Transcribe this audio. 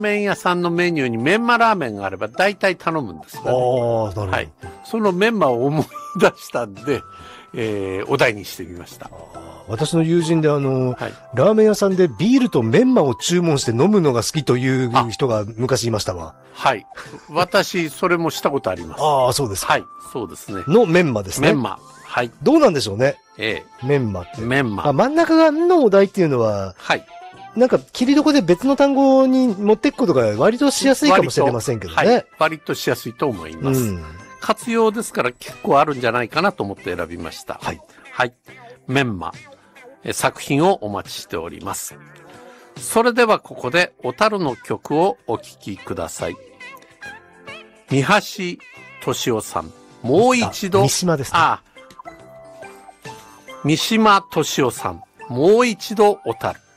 麺屋さんのメニューにメンマラーメンがあれば大体頼むんですね。 ああ、なるほど。 はい。そのメンマを思い出したんで、お題にしてみました。 私の友人ではい、 ラーメン屋さんでビールとメンマを注文して飲むのが好きという人が昔いましたわ。 はい。私、それもしたことあります。 ああ、そうですか。 はい。そうですね。 のメンマですね。 メンマ。はい。 どうなんでしょうね。メンマって。 メンマ。 真ん中がのお題っていうのは、 はい。 なんか、切りどこで別の単語に持っていくことが割としやすいかもしれませんけどね。 はい。割としやすいと思います。活用ですから結構あるんじゃないかなと思って選びました。 はい。 はい。メンマ。作品をお待ちしております。それではここで小樽の曲をお聴きください。三橋敏夫さん。もう一度。 三島ですね。 三島敏夫さん。もう一度小樽。